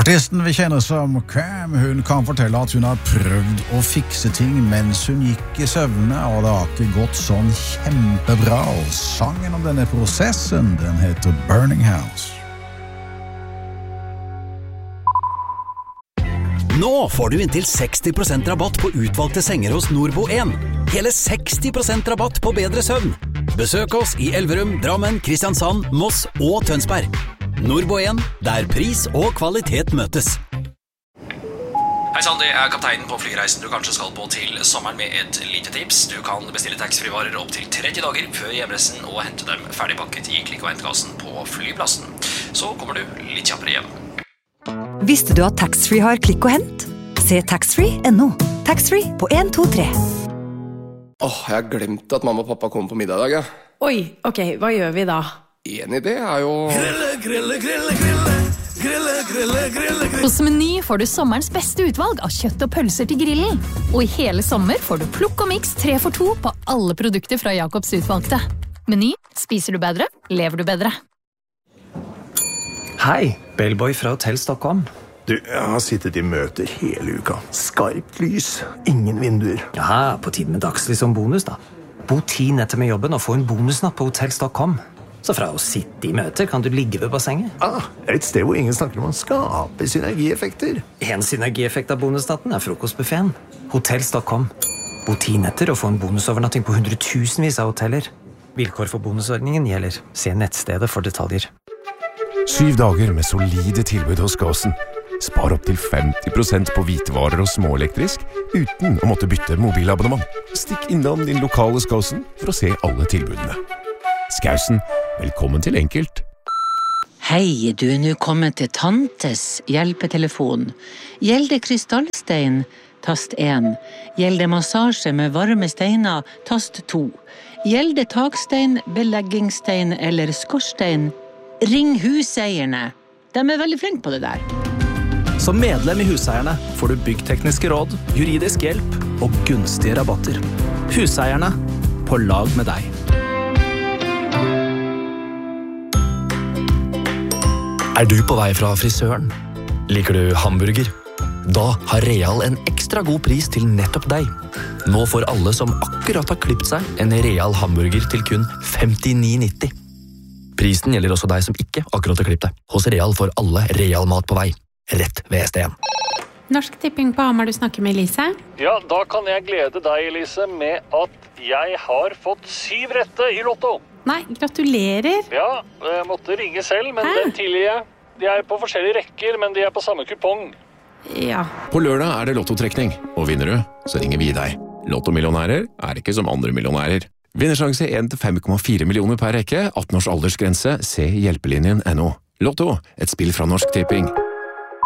Artisten vi kjenner som Cam, hun kan fortelle at hun har prøvd å fikse ting mens hun gikk i søvne, og det har ikke gått sånn kjempebra. Og sangen om denne prosessen, den heter Burning House. Nå får du inntil 60% rabatt på utvalgte senger hos Nordbo1. Hele 60% rabatt på bedre søvn. Besøk oss i Elverum, Drammen, Kristiansand, Moss og Tønsberg. Nordbo1, der pris og kvalitet møtes. Hei sann, det kapteinen på flyreisen du kanskje skal på til sommeren med et lite tips. Du kan bestille taxfree-varer opp til 30 dager før hjemreisen og hente dem ferdigpakket i klikk- og hentkassen på flyplassen. Så kommer du litt kjappere hjem. Visste du at taxfree har klikk og hent? Se taxfree.no. Taxfree på 1, 2, 3. Jeg har glemt at mamma og pappa kommer på middag i dag, ja. Oi, ok, hva gjør vi da? En idé er jo... Hos Meny får du sommerens beste utvalg av kjøtt og pølser til grillen. Og i hele sommer får du plukk og mix 3 for 2 på alle produkter fra Jacobs utvalgte. Meny, spiser du bedre, lever du bedre. Hei, Bellboy fra Hotell Stockholm. Du, jeg har sittet i møter hele uka. Skarpt lys, ingen vinduer. Jaha, på tiden med dagslys som bonus da. Bo 10 netter med jobben og få en bonusnatt på Hotell Stockholm. Så fra å sitte i møter kan du ligge ved bassenget. Et sted hvor ingen snakker om å skape synergieffekter. En synergieffekt av bonusnatten er frokostbuffeten. Hotell Stockholm. Bo 10 netter og få en bonusovernatting på 100.000 av hoteller. Vilkår for bonusordningen gjelder. Se nettstedet for detaljer. 7 dager med solide tilbud hos Gåsen. Spar opp til 50% på hvitevarer og småelektrisk uten å måtte bytte mobilabonnement. Stikk innom din lokale Gåsen for å se alle tilbudene. Skausen, velkommen til Enkelt. Hei, du er nå kommet til Tantes hjelpetelefon. Gjelder krystallstein, tast 1. Gjelder massasje med varme steiner, tast 2. Gjelder takstein, beleggingsstein eller skorstein, ring huseierne. De er veldig flinke på det der. Som medlem i Huseierne får du byggtekniske råd, juridisk hjelp og gunstige rabatter. Huseierne, på lag med deg. Er du på vei fra frisøren? Liker du hamburger? Da har Real en ekstra god pris til nettopp deg. Nå får alle som akkurat har klippet seg en Real hamburger til kun 59,90. Prisen gjelder også deg som ikke akkurat har klippet deg. Hos Real får alle Real mat på vei. Rett ved SDN. Norsk Tipping på Hamar, du snakker med Elise. Ja, da kan jeg glede deg, Elise, med at jeg har fått 7 rette i Lotto. Nei, gratulerer. Ja, jeg måtte ringe selv, men den tilgir jeg. De er på forskjellige rekker, men de er på samme kupong. Ja. På lørdag er det lottotrekning, og vinner du, så ringer vi deg. Lottomillionærer er ikke som andre millionærer. Vinnersjanse 1 til 5,4 millioner per rekke, 18 års aldersgrense, se hjelpelinjen.no. Lotto, et spill fra Norsk Tipping.